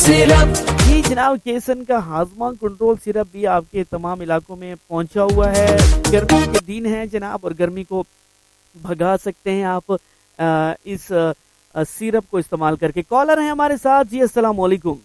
Syrup. जी जनाब, केसन का हाजमा कंट्रोल सिरप भी आपके तमाम इलाकों में पहुंचा हुआ है। गर्मी के दिन है जनाब, और गर्मी को भगा सकते हैं आप इस सिरप को इस्तेमाल करके। कॉलर हैं हमारे साथ जी, अस्सलाम वालेकुम।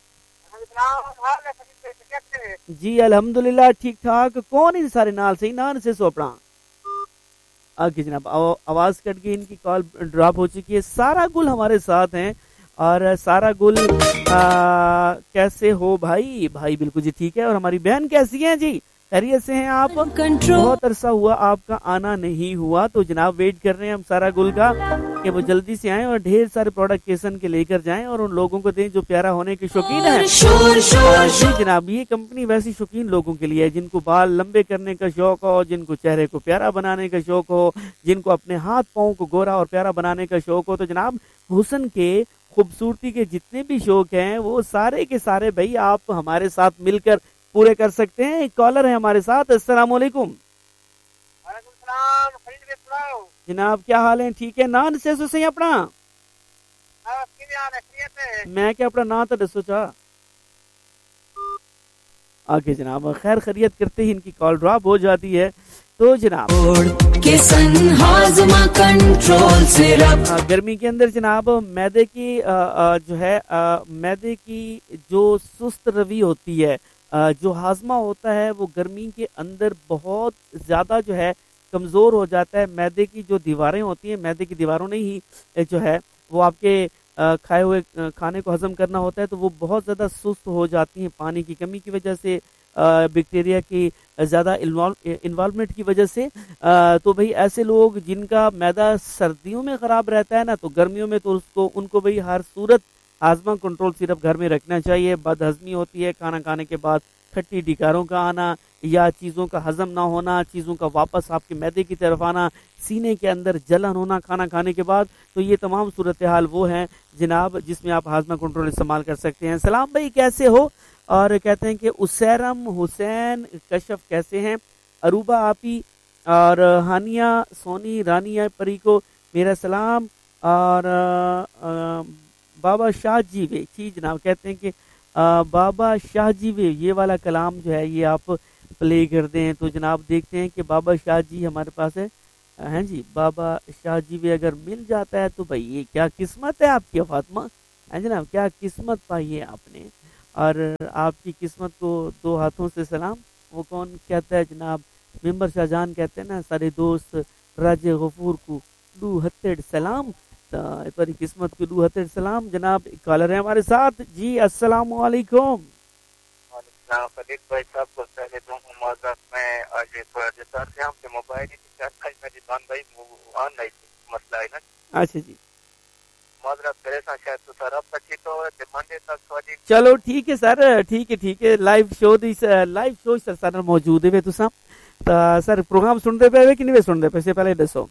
जी अल्हम्दुलिल्लाह ठीक ठाक। कौन इन सारे नाल से नान से सोपड़ा आगे जनाब, आवाज कट गई, इनकी कॉल ड्रॉप हो चुकी है। सारा गुल हमारे साथ हैं। और सारा गुल कैसे हो भाई? भाई बिल्कुल जी ठीक है। और हमारी बहन कैसी है जी? खैरियत से हैं आप? बहुत अरसा हुआ आपका आना नहीं हुआ, तो जनाब वेट कर रहे हैं हम सारा गुल का कि वो जल्दी से आएं और ढेर सारे प्रोडक्ट केसन के लेकर जाएं और उन लोगों को दें जो प्यारा होने के शौकीन है। जी जनाब, ये कंपनी वैसी शौकीन लोगों के लिए है जिनको बाल लंबे करने का शौक हो, जिनको चेहरे को प्यारा बनाने का शौक हो, जिनको अपने हाथ पाँव को गोरा और प्यारा बनाने का शौक हो। तो जनाब हुस्न के, खूबसूरती के जितने भी शौक हैं वो सारे के सारे भाई आप हमारे साथ मिलकर पूरे कर सकते हैं। एक कॉलर है हमारे साथ। अस्सलाम वालेकुम। जनाब क्या हाल है? ठीक है। नान से सही अपना मैं क्या अपना ना तो दसो चाह आगे जनाब। खैर खैरियत करते ही इनकी कॉल ड्रॉप हो जाती है। तो जनाब गर्मी के अंदर जनाब मैदे की जो है मैदे की जो सुस्त रवि होती है, जो हाजमा होता है वो गर्मी के अंदर बहुत ज़्यादा जो है कमज़ोर हो जाता है। मैदे की जो दीवारें होती हैं, मैदे की दीवारों ने ही जो है वो आपके खाए हुए खाने को हजम करना होता है, तो वो बहुत ज़्यादा सुस्त हो जाती हैं पानी की कमी की वजह से, बैक्टीरिया की ज़्यादा इन्वॉल्वमेंट की वजह से। तो भाई ऐसे लोग जिनका मैदा सर्दियों में ख़राब रहता है ना, तो गर्मियों में तो उनको भाई हर सूरत हाजमा कंट्रोल सिरप घर में रखना चाहिए। बदहजमी होती है खाना खाने के बाद, खट्टी डिकारों का आना या चीज़ों का हजम ना होना, चीज़ों का वापस आपके मैदे की तरफ आना, सीने के अंदर जलन होना खाना खाने के बाद, तो ये तमाम सूरत हाल वो हैं जनाब जिसमें आप हाजमा कंट्रोल इस्तेमाल कर सकते हैं। सलाम भाई कैसे हो? और कहते हैं कि उसैरम हुसैन कशफ कैसे हैं? अरूबा आपी और हानिया सोनी रानिया परी को मेरा सलाम। और बाबा शाह जी वे जी जनाब कहते हैं कि बाबा शाह जी वे ये वाला कलाम जो है ये आप प्ले कर दें। तो जनाब देखते हैं कि बाबा शाह जी हमारे पास है जी। बाबा शाह जी वे अगर मिल जाता है तो भाई ये क्या किस्मत है आपकी फातिमा, है जनाब, क्या किस्मत पाई है आपने। और आपकी किस्मत को दो हाथों से सलाम। वो कौन कहता है जनाब? मेंबर शाहजहान कहते हैं ना, सारे दोस्त राजे गफूर को दू हत्तेड़ सलाम। पर किस्मत को दू हत्तेड़ सलाम। जनाब कॉलर है हमारे साथ जी, अस्सलाम वालेकुम। भाई साहब को पहले तो माजरत में आज थोड़ा से हमसे मोबाइल ही मेरी दुकान भाई ऑनलाइन मसला है ना। अच्छा जी, माजरत करे शायद तो सर अब तक तो मंडे तक सॉरी। चलो ठीक है सर, ठीक है। लाइव शो सर मौजूद है तुसा सर प्रोग्राम सुनते पे कि नहीं सुनते पे से पहले दसो।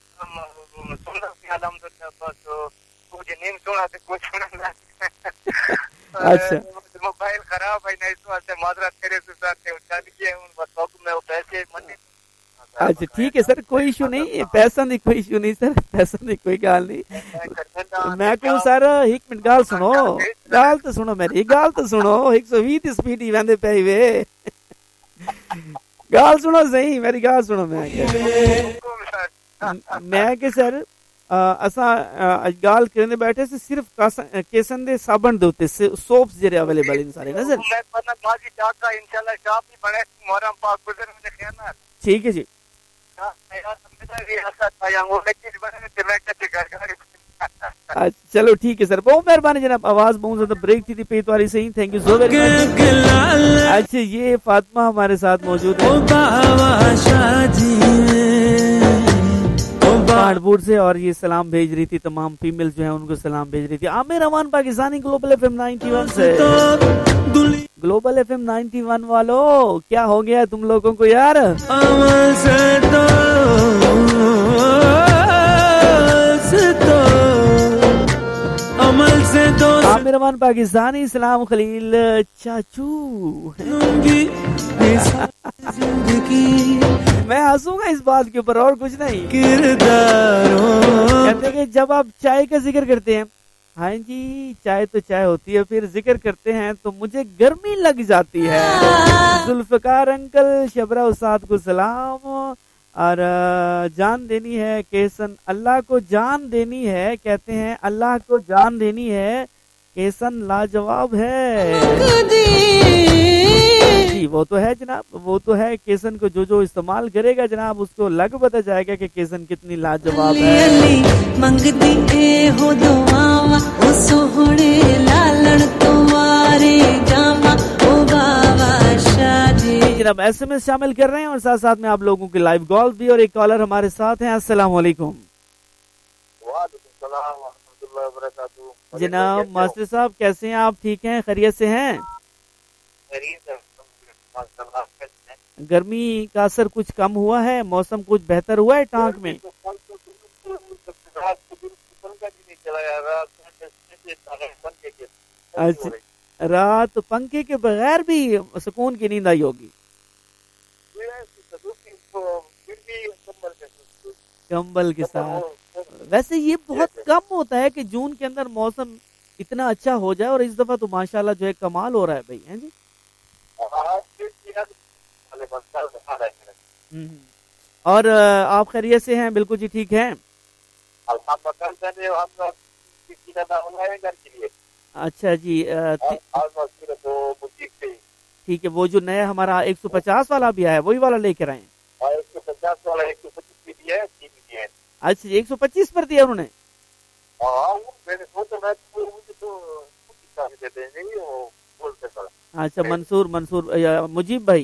अच्छा मोबाइल खराब है नहीं तो ऐसे माजरत करे से सर के उठा दिए उन बस में वो पैसे मंडी। अच्छा ठीक है सर, कोई इशू नहीं, पैसा नहीं कोई इशू नहीं सर, पैसा नहीं कोई गाल नहीं। मैं कहूँ सर एक मिनट गाल तो सुनो मेरी गाल तो सुनो। 120 स्पीड ही वंदे पे वे गाल सुनो सही, मेरी गाल सुनो। मैं के सर असा गाल करने बैठे से सिर्फ केसन दे साबन दे उत्ते सोप्स जेरे अवेलेबल इन सारे ना सर। मैं पता माजी चाका इंशाल्लाह शॉप ही बने मोहरम पाक गुजर में खैना। ठीक है जी। चलो ठीक है सर, बहुत मेहरबानी जनाब। आवाज बहुत ज्यादा ब्रेक थी पेट वाली सही, thank you so very much. अच्छा ये फातिमा हमारे साथ मौजूद है कानपुर से, और ये सलाम भेज रही थी, तमाम फीमेल जो है उनको सलाम भेज रही थी। आमिर रहमान पाकिस्तानी ग्लोबल FM 91 से। ग्लोबल FM 91 वालों क्या हो गया तुम लोगों को यार? आमिर रहमान पाकिस्तानी, सलाम खलील चाचू। मैं हंसूंगा इस बात के ऊपर और कुछ नहीं। कहते कि जब आप चाय का जिक्र करते हैं ہاں جی، چائے تو چائے ہوتی ہے، پھر ذکر کرتے ہیں تو مجھے گرمی لگ جاتی ہے. ذوالفقار انکل، شبرا استاد کو سلام. اور جان دینی ہے کیسن، اللہ کو جان دینی ہے، کہتے ہیں اللہ کو جان دینی ہے، کیسن لاجواب ہے. جی وہ تو ہے جناب، وہ تو ہے. کیسن کو جو استعمال کرے گا جناب، اس کو لگ پتہ جائے گا کہ کیسن کتنی لاجواب ہے. منگتی اے ہو دعاواں او سوہنے لالن تمہارے جاواں او بابا شاہ جی. جناب ایس ایم ایس شامل کر رہے ہیں اور ساتھ ساتھ میں آپ لوگوں کے لائیو کال بھی. اور ایک کالر ہمارے ساتھ ہیں. السلام علیکم. وعلیکم السلام ورحمۃ اللہ وبرکاتہ. جناب ماسٹر صاحب کیسے ہیں آپ؟ ٹھیک ہیں؟ خیریت سے ہیں؟ گرمی کا اثر کچھ کم ہوا ہے؟ موسم کچھ بہتر ہوا ہے ٹانک میں؟ اچھا، رات پنکھے کے بغیر بھی سکون کی نیند آئی ہوگی. کمبل کے ساتھ. ویسے یہ بہت کم ہوتا ہے کہ جون کے اندر موسم اتنا اچھا ہو جائے، اور اس دفعہ تو ماشاءاللہ جو ہے کمال ہو رہا ہے بھائی. ہیں جی. اور آپ خیریت سے ہیں؟ بالکل جی ٹھیک ہیں. اچھا جی ٹھیک ہے. وہ جو نیا ہمارا 150 والا بھی آیا ہے وہی والا لے کر آئے ہیں؟ 150 والا 125 بھی دیا ہے. اچھا 125 پر دیا انہوں نے. اچھا منصور مجیب بھائی.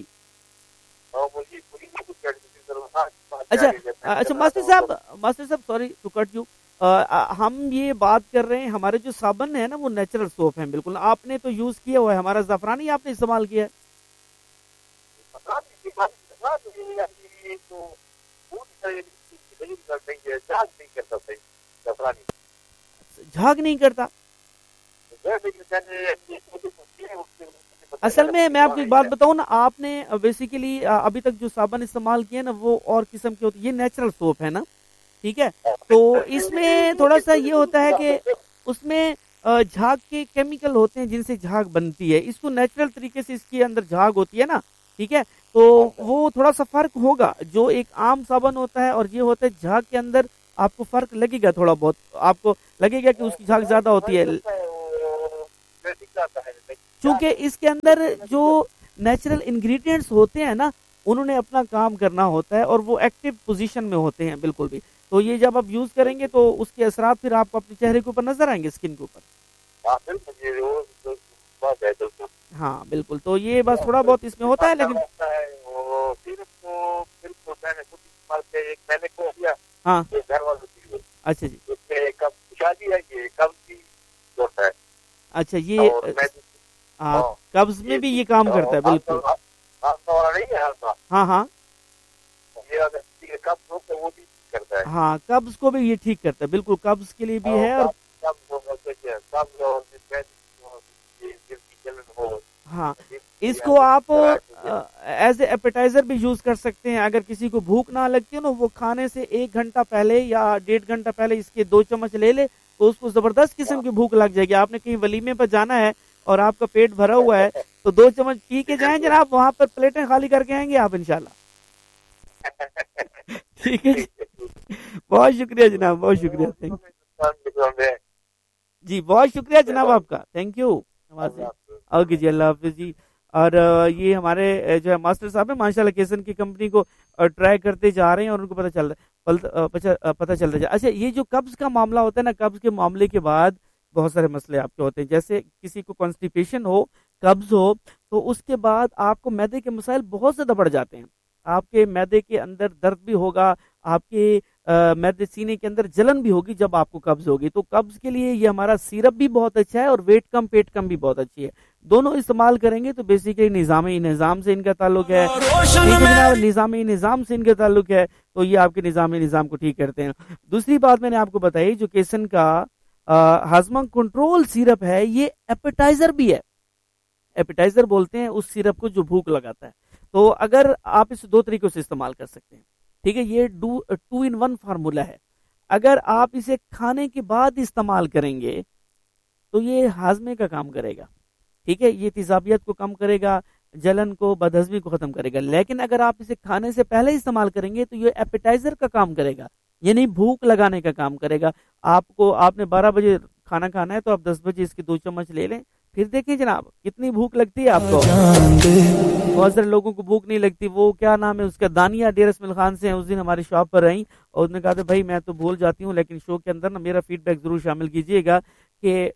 اچھا ماسٹر صاحب سوری ٹو کٹ یو. ہم یہ بات کر رہے ہیں ہمارے جو صابن ہے نا وہ نیچرل سوپ ہیں بالکل. آپ نے تو یوز کیا ہوا ہے ہمارا زعفرانی آپ نے استعمال کیا ہے. جھاگ نہیں کرتا. اصل میں آپ کو ایک بات بتاؤں نا، آپ نے بیسیکلی ابھی تک جو صابن استعمال کیے نا وہ اور قسم کے ہوتے، یہ نیچرل سوپ ہے نا، ٹھیک ہے. تو اس میں تھوڑا سا یہ ہوتا ہے کہ اس میں جھاگ کے کیمیکل ہوتے ہیں جن سے جھاگ بنتی ہے. اس کو نیچرل طریقے سے اس کے اندر جھاگ ہوتی ہے نا، ٹھیک ہے. تو وہ تھوڑا سا فرق ہوگا جو ایک عام صابن ہوتا ہے اور یہ ہوتا ہے جھاگ کے اندر. آپ کو فرق لگے گا تھوڑا بہت، آپ کو لگے گا کہ اس کی جھاگ زیادہ ہوتی ہے چونکہ اس کے اندر جو نیچرل انگریڈینٹس ہوتے ہیں نا انہوں نے اپنا کام کرنا ہوتا ہے اور وہ ایکٹیو پوزیشن میں ہوتے ہیں بالکل بھی. تو یہ جب آپ یوز کریں گے تو اس کے اثرات پھر آپ کو اپنے چہرے کے اوپر نظر آئیں گے، اسکن کے اوپر. ہاں بالکل. تو یہ بس تھوڑا بہت اس میں ہوتا ہے لیکن ہاں. اچھا جی. اچھا یہ قبض میں بھی یہ کام کرتا ہے بالکل. ہاں ہاں ہاں قبض کو بھی یہ ٹھیک کرتا ہے بالکل. قبض کے لیے بھی ہے اور ہاں اس کو آپ ایز اے ایپیٹائزر بھی یوز کر سکتے ہیں. اگر کسی کو بھوک نہ لگتی ہے نا وہ کھانے سے 1 گھنٹہ پہلے یا 1.5 گھنٹہ پہلے اس کے 2 چمچ لے لے تو اس کو زبردست قسم کی بھوک لگ جائے گی. آپ نے کہیں ولیمے پر جانا ہے اور آپ کا پیٹ بھرا ہوا ہے تو 2 چمچ پی کے جائیں جناب، وہاں پر پلیٹیں خالی کر کے آئیں گے آپ انشاءاللہ. ٹھیک ہے بہت شکریہ جناب، بہت شکریہ. جی بہت شکریہ جناب آپ کا، تھینک یو. اوکے جی، اللہ حافظ جی. اور یہ ہمارے جو ہے ماسٹر صاحب ہیں ماشاءاللہ کیسن کی کمپنی کو ٹرائی کرتے جا رہے ہیں اور ان کو پتہ چل رہا ہے. اچھا یہ جو قبض کا معاملہ ہوتا ہے نا، قبض کے معاملے کے بعد بہت سارے مسئلے آپ کے ہوتے ہیں. جیسے کسی کو کانسٹیپیشن ہو، قبض ہو، تو اس کے بعد آپ کو معدے کے مسائل بہت زیادہ بڑھ جاتے ہیں. آپ کے معدے کے اندر درد بھی ہوگا، آپ کے معدے سینے کے اندر جلن بھی ہوگی جب آپ کو قبض ہوگی. تو قبض کے لیے یہ ہمارا سیرپ بھی بہت اچھا ہے اور ویٹ کم پیٹ کم بھی بہت اچھی ہے. دونوں استعمال کریں گے تو بیسیکلی نظام سے ان کا تعلق ہے. نظام سے ان کا تعلق ہے تو یہ آپ کے نظام کو ٹھیک کرتے ہیں. دوسری بات میں نے آپ کو بتائی جو کیسن کا ہاضمہ کنٹرول سیرپ ہے، یہ ایپیٹائزر بھی ہے. ایپیٹائزر بولتے ہیں اس سیرپ کو جو بھوک لگاتا ہے. تو اگر آپ اسے 2 طریقوں سے استعمال کر سکتے ہیں، ٹھیک ہے. یہ 2 in 1 فارمولا ہے. اگر آپ اسے کھانے کے بعد استعمال کریں گے تو یہ ہاضمے کا کام کرے گا، ٹھیک ہے، یہ تیزابیت کو کم کرے گا، جلن کو، بدہضمی کو ختم کرے گا. لیکن اگر آپ اسے کھانے سے پہلے استعمال کریں گے تو یہ ایپیٹائزر کا کام کرے گا، یعنی بھوک لگانے کا کام کرے گا. آپ نے 12 بجے کھانا کھانا ہے تو آپ 10 بجے اس کے 2 چمچ لے لیں، پھر دیکھیں جناب کتنی بھوک لگتی ہے آپ کو. بہت سارے لوگوں کو بھوک نہیں لگتی. وہ کیا نام ہے اس کا، دانیہ ڈیر اسماعیل خان سے ہیں، اس دن ہماری شاپ پر رہیں اور اس نے کہا تھا بھائی میں تو بھول جاتی ہوں لیکن شو کے اندر نا میرا فیڈ بیک ضرور شامل کیجیے گا کہ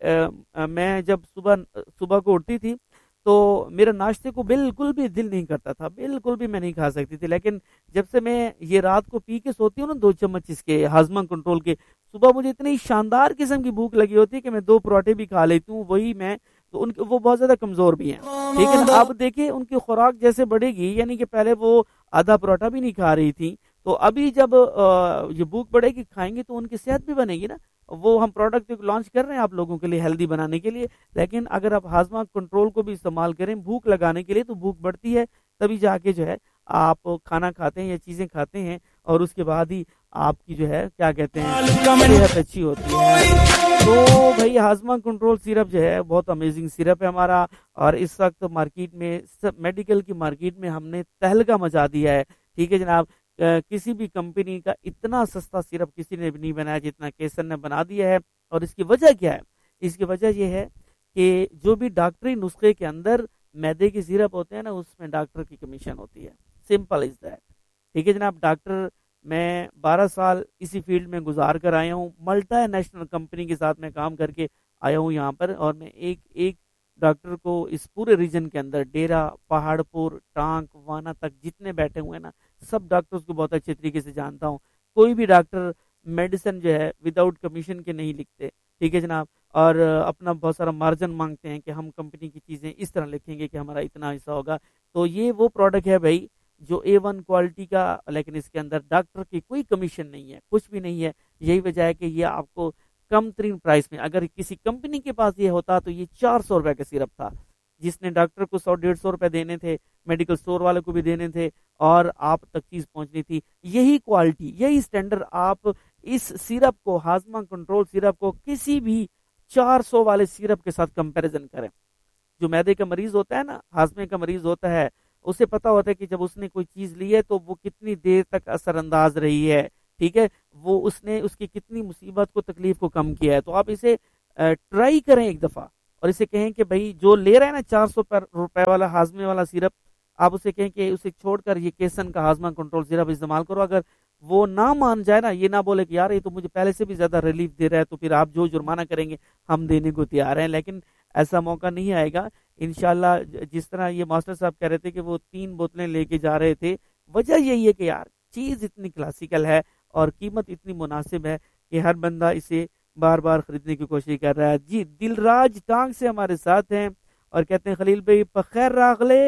میں جب صبح کو اٹھتی تھی تو میرا ناشتے کو بالکل بھی دل نہیں کرتا تھا، بالکل بھی میں نہیں کھا سکتی تھی، لیکن جب سے میں یہ رات کو پی کے سوتی ہوں نا 2 چمچ اس کے ہاضمہ کنٹرول کے، صبح مجھے اتنی شاندار قسم کی بھوک لگی ہوتی ہے کہ میں 2 پراٹھے بھی کھا لیتی ہوں. وہی میں تو وہ بہت زیادہ کمزور بھی ہیں، لیکن اب دیکھیں ان کی خوراک جیسے بڑھے گی، یعنی کہ پہلے وہ آدھا پراٹھا بھی نہیں کھا رہی تھی، تو ابھی جب یہ بھوک بڑھے گی کھائیں گے تو ان کی صحت بھی بنے گی نا. وہ ہم پروڈکٹ لانچ کر رہے ہیں آپ لوگوں کے لیے ہیلدی بنانے کے لیے، لیکن اگر آپ ہاضمہ کنٹرول کو بھی استعمال کریں بھوک لگانے کے لیے تو بھوک بڑھتی ہے، تبھی جا کے جو ہے آپ کھانا کھاتے ہیں یا چیزیں کھاتے ہیں اور اس کے بعد ہی آپ کی جو ہے کیا کہتے ہیں صحت اچھی ہوتی ہے. تو بھائی ہاضمہ کنٹرول سیرپ جو ہے بہت امیزنگ سیرپ ہے ہمارا، اور اس وقت مارکیٹ میں میڈیکل کی مارکیٹ میں ہم نے تہلکہ مچا دیا ہے. ٹھیک ہے جناب، کسی بھی کمپنی کا اتنا سستا سیرپ کسی نے بھی نہیں بنایا جتنا کیسر نے بنا دیا ہے. اور اس کی وجہ کیا ہے؟ اس کی وجہ یہ ہے کہ جو بھی ڈاکٹری نسخے کے اندر میدے کی سیرپ ہوتے ہیں نا اس میں ڈاکٹر کی کمیشن ہوتی ہے. Simple is that. ٹھیک ہے جناب، ڈاکٹر میں 12 سال اسی فیلڈ میں گزار کر آیا ہوں، ملٹا نیشنل کمپنی کے ساتھ میں کام کر کے آیا ہوں یہاں پر، اور میں ایک ڈاکٹر کو اس پورے ریجن کے اندر ڈیرا، پہاڑ پور، ٹانک، وانا تک جتنے بیٹھے ہوئے ہیں نا سب ڈاکٹرز کو بہت اچھے طریقے سے جانتا ہوں. کوئی بھی ڈاکٹر میڈیسن جو ہے وداؤٹ کمیشن کے نہیں لکھتے. ٹھیک ہے جناب، اور اپنا بہت سارا مارجن مانگتے ہیں کہ ہم کمپنی کی چیزیں اس طرح لکھیں گے کہ ہمارا اتنا ایسا ہوگا. تو یہ وہ پروڈکٹ ہے بھائی جو A1 کوالٹی کا، لیکن اس کے اندر ڈاکٹر کی کوئی کمیشن نہیں ہے، کچھ بھی نہیں ہے. یہی وجہ ہے کہ یہ آپ کو کم ترین پرائس میں، اگر کسی کمپنی کے پاس یہ ہوتا تو یہ 400 روپے کا سیرپ تھا جس نے ڈاکٹر کو 100-150 روپے دینے تھے، میڈیکل سٹور والے کو بھی دینے تھے، اور آپ تک چیز پہنچنی تھی. یہی کوالٹی، یہی سٹینڈرڈ آپ اس سیرپ کو، ہاضمہ کنٹرول سیرپ کو کسی بھی 400 والے سیرپ کے ساتھ کمپیریزن کریں. جو معدے کا مریض ہوتا ہے نا، ہاضمے کا مریض ہوتا ہے، اسے پتا ہوتا ہے کہ جب اس نے کوئی چیز لی ہے تو وہ کتنی دیر تک اثر انداز رہی ہے. ٹھیک ہے، وہ اس نے اس کی کتنی مصیبت کو، تکلیف کو کم کیا ہے. تو آپ اسے ٹرائی کریں ایک دفعہ اور اسے کہیں کہ بھائی جو لے رہا ہے نا 400 روپے والا ہاضمے والا سیرپ، آپ اسے کہیں کہ اسے چھوڑ کر یہ کیسن کا ہاضمہ کنٹرول سیرپ استعمال کرو. اگر وہ نہ مان جائے نا، یہ نہ بولے کہ یار یہ تو مجھے پہلے سے بھی زیادہ ریلیف دے رہا ہے، تو پھر آپ جو جرمانہ کریں گے ہم دینے کو تیار ہیں، لیکن ایسا موقع نہیں آئے گا انشاءاللہ. جس طرح یہ ماسٹر صاحب کہہ رہے تھے کہ وہ 3 بوتلیں لے کے جا رہے تھے، وجہ یہی ہے کہ یار چیز اتنی کلاسیکل ہے اور قیمت اتنی مناسب ہے کہ ہر بندہ اسے بار بار خریدنے کی کوشش کر رہا ہے. جی دل راج ٹانگ سے ہمارے ساتھ ہیں اور کہتے ہیں خلیل بھائی بخیر راغلے.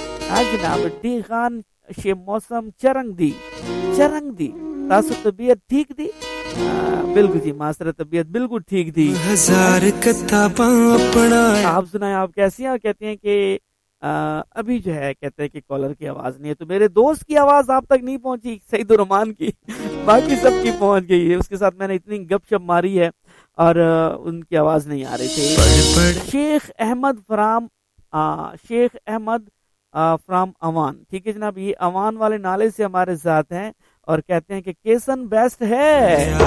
جناب ڈی خان شے موسم چرنگ دی تاسو طبیعت ٹھیک دی؟ بالکل جی ماسٹر طبیعت بالکل ٹھیک تھی. آپ سنائیں آپ کیسی ہیں؟ کہتے ہیں کہ ابھی جو ہے کہتے ہیں کہ کالر کی آواز نہیں ہے، تو میرے دوست کی آواز آپ تک نہیں پہنچی، سعید الرحمان کی، باقی سب کی پہنچ گئی ہے. اس کے ساتھ میں نے اتنی گپ شپ ماری ہے اور ان کی آواز نہیں آ رہی تھی. شیخ احمد فرام اوان. ٹھیک ہے جناب، یہ اوان والے نالے سے ہمارے ساتھ ہیں اور کہتے ہیں کہ کیسن بیسٹ ہے.